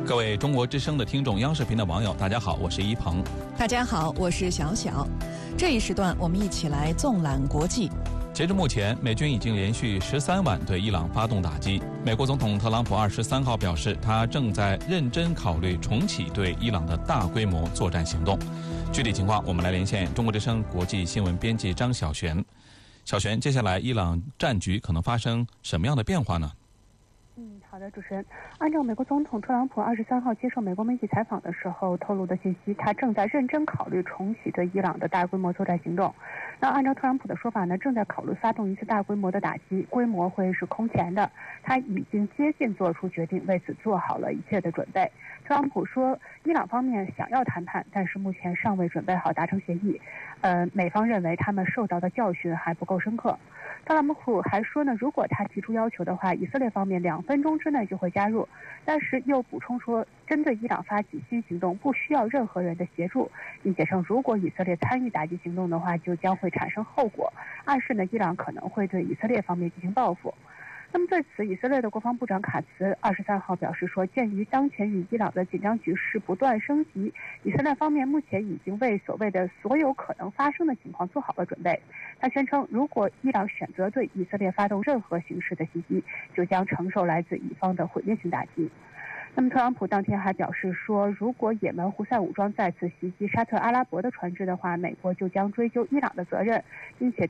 各位中国之声的听众、央视频的网友，大家好，我是一鹏。 大家好，我是小小。这一时段，我们一起来纵览国际。 截至目前，美军已经连续13晚对伊朗发动打击。美国总统特朗普23号表示，他正在认真考虑重启对伊朗的大规模作战行动。具体情况，我们来连线中国之声国际新闻编辑张小璇。小璇，接下来伊朗战局可能发生什么样的变化呢？ 好的，主持人。按照美国总统特朗普23号接受美国媒体采访的时候透露的信息，他正在认真考虑重启对伊朗的大规模作战行动。那按照特朗普的说法呢，正在考虑发动一次大规模的打击，规模会是空前的。他已经接近做出决定，为此做好了一切的准备。特朗普说，伊朗方面想要谈判，但是目前尚未准备好达成协议。美方认为他们受到的教训还不够深刻。特朗普还说呢，如果他提出要求的话，以色列方面2分钟之内就会加入，但是又补充说，针对伊朗发起新行动不需要任何人的协助，并且称如果以色列参与打击行动的话，就将会产生后果，暗示呢伊朗可能会对以色列方面进行报复。那么对此，以色列的国防部长卡茨23号表示说，鉴于当前与伊朗的紧张局势不断升级，以色列方面目前已经为所谓的所有可能发生的情况做好了准备。他宣称，如果伊朗选择对以色列发动任何形式的袭击，就将承受来自以方的毁灭性打击。那么特朗普当天还表示说，如果也门胡塞武装再次袭击沙特阿拉伯的船只的话，美国就将追究伊朗的责任，并且